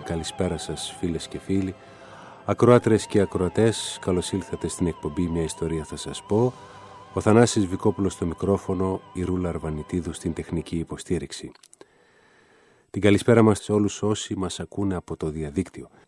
Καλησπέρα σας φίλες και φίλοι, ακροάτρες και ακροατές, καλώς ήλθατε στην εκπομπή «Μια ιστορία θα σας πω». Ο Θανάσης Βικόπουλος στο μικρόφωνο, η Ρούλα Αρβανιτίδου στην τεχνική υποστήριξη. Την καλησπέρα μας σε όλους όσοι μας ακούνε από το διαδίκτυο.